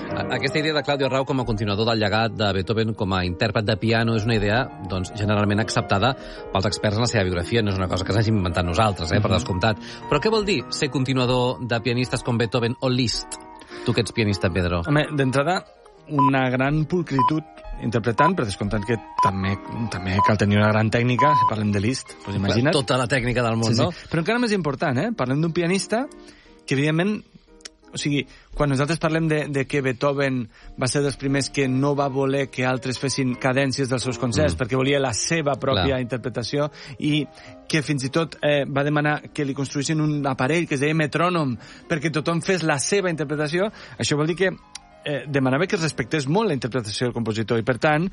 Aquesta idea de Claudio Arrau com a continuador del llegat de Beethoven com a intèrpret de piano és una idea doncs, generalment acceptada pels experts en la seva biografia. No és una cosa que s'hagi inventat nosaltres, per descomptat. Però què vol dir ser continuador de pianistes com Beethoven o Liszt? Tu que ets pianista, Pedro. Home, d'entrada, una gran pulcritud interpretant, per descomptant que també cal tenir una gran tècnica, si parlem de Liszt, doncs imagina't. Tota la tècnica del món, no? Però encara més important, parlem d'un pianista que, evidentment, o sigui, quan nosaltres parlem de que Beethoven va ser dels primers que no va voler que altres fessin cadències dels seus concerts, perquè volia la seva pròpia interpretació, i que fins i tot va demanar que li construïssin un aparell que es deia metrònom perquè tothom fes la seva interpretació, això vol dir que demanava que es respectés molt la interpretació del compositor, i per tant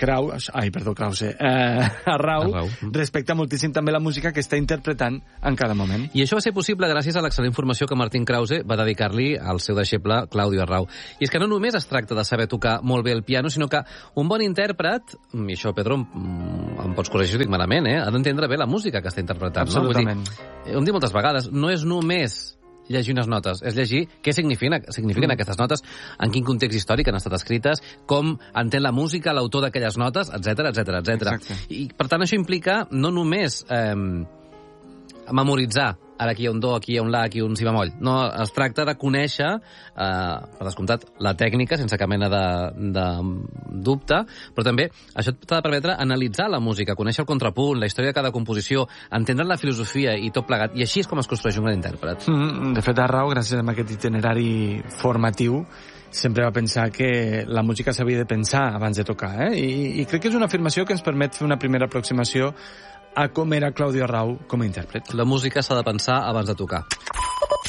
Arrau respecta moltíssim també la música que està interpretant en cada moment. I això va ser possible gràcies a l'excel·lent formació que Martín Krause va dedicar-li al seu deixeble Claudio Arrau. I és que no només es tracta de saber tocar molt bé el piano, sinó que un bon intèrpret, i això, Pedro, em pots corregir si ho dic malament, ha d'entendre bé la música que està interpretant. Absolutament. No? Vull dir, ho hem dit moltes vegades, no és només llegir unes notes, és llegir què signifiquen aquestes notes, en quin context històric han estat escrites, com entén la música, l'autor d'aquelles notes, etc. I, per tant, això implica no només memoritzar ara aquí hi ha un do, aquí hi ha un la, aquí hi ha un si bemoll. No, es tracta de conèixer, per descomptat, la tècnica, sense cap mena de dubte, però també això t'ha de permetre analitzar la música, conèixer el contrapunt, la història de cada composició, entendre la filosofia i tot plegat, i així és com es construeix un gran intèrpret. De fet, Arrau, gràcies a aquest itinerari formatiu, sempre va pensar que la música s'havia de pensar abans de tocar, I crec que és una afirmació que ens permet fer una primera aproximació a com era Claudio Arrau com a intèrpret. La música s'ha de pensar abans de tocar.